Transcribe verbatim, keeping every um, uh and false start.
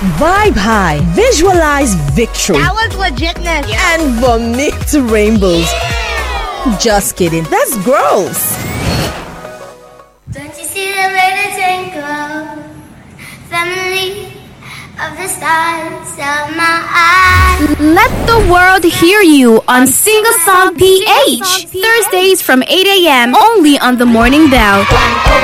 Vibe high. Visualize victory. That was legitness. And vomit rainbows. Just kidding. That's gross. Don't you see the way the twinkle? Family of the stars of my eyes. Let the world hear you on Sing a Song P H. Thursdays from eight a.m. only on The Morning Bell.